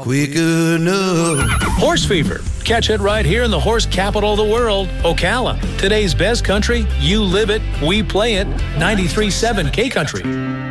quick enough. Horse Fever. Catch it right here in the horse capital of the world, Ocala. Today's best country, you live it, we play it. 93.7 K Country.